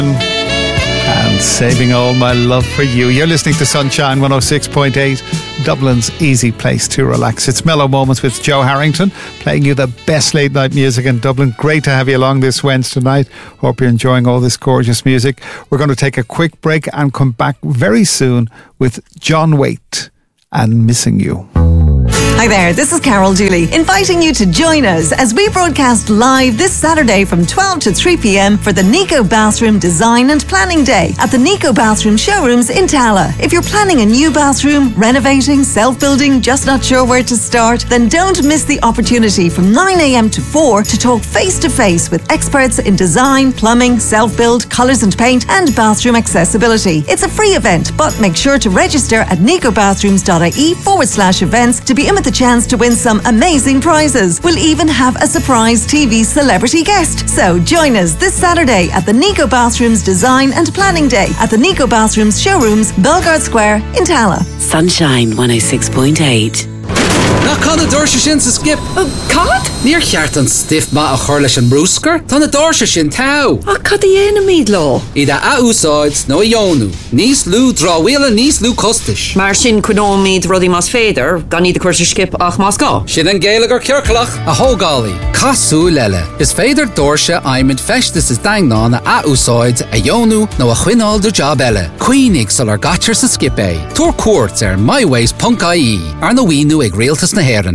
And Saving All My Love for You. You're listening to Sunshine 106.8, Dublin's easy place to relax. It's Mellow Moments with Joe Harrington, playing you the best late night music in Dublin. Great to have you along this Wednesday night. Hope you're enjoying all this gorgeous music. We're going to take a quick break and come back very soon with John Waite and Missing You. Hi there, this is Carol Dooley, inviting you to join us as we broadcast live this Saturday from 12 to 3 p.m. for the Nico Bathroom Design and Planning Day at the Nico Bathroom Showrooms in Tala. If you're planning a new bathroom, renovating, self-building, just not sure where to start, then don't miss the opportunity from 9 a.m. to 4 to talk face-to-face with experts in design, plumbing, self-build, colours and paint, and bathroom accessibility. It's a free event, but make sure to register at nicobathrooms.ie/events to be in with the chance to win some amazing prizes. We'll even have a surprise TV celebrity guest. So join us this Saturday at the Nico Bathrooms Design and Planning Day at the Nico Bathrooms Showrooms, Belgard Square in Tala. Sunshine 106.8. Na cad a dúirse sin sa skip. Cad? Níor cheart an stiff ma a chur leis an brúscar. Tá na dúirse sin tau. Cad í éana míad lá? Ida a úsáid nó a jónú. Níos lú dráhuiile níos lú costais. Mar sin cunón míad rudí más féidir, gan iad a chuirse skip ach más gá. Sin an géalagar cearcalach a hógálaí. Casú leile. Is féidir dúirse aimid festas is daingnána a úsáid a jónú nó a chuinál do job eile. Cuoinig sul ar gatir sa skip é. Túr cuairt ar myways.ie. Ar na wínu ag réaltas na héireann.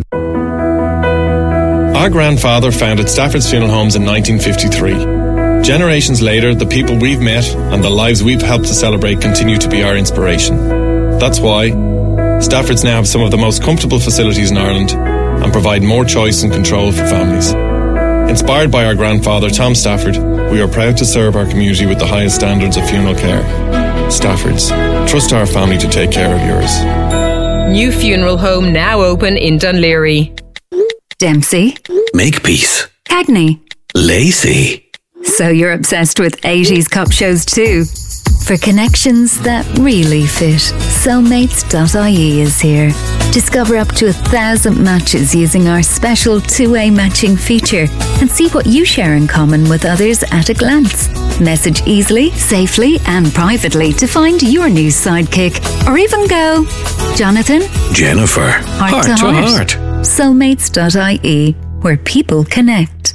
Our grandfather founded Stafford's Funeral Homes in 1953. Generations later, the people we've met and the lives we've helped to celebrate continue to be our inspiration. That's why Stafford's now have some of the most comfortable facilities in Ireland and provide more choice and control for families. Inspired by our grandfather, Tom Stafford, we are proud to serve our community with the highest standards of funeral care. Stafford's. Trust our family to take care of yours. New funeral home now open in Dunleary. Dempsey. Makepeace. Cagney. Lacey. So you're obsessed with 80s cop shows too? For connections that really fit, Soulmates.ie is here. Discover up to 1,000 matches using our special two-way matching feature and see what you share in common with others at a glance. Message easily, safely and privately to find your new sidekick, or even go, Jonathan, Jennifer, heart to heart. Soulmates.ie, where people connect.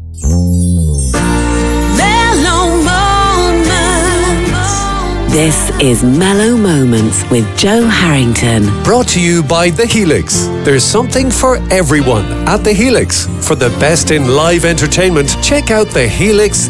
This is Mellow Moments with Joe Harrington. Brought to you by The Helix. There's something for everyone at The Helix. For the best in live entertainment, check out thehelix.ie.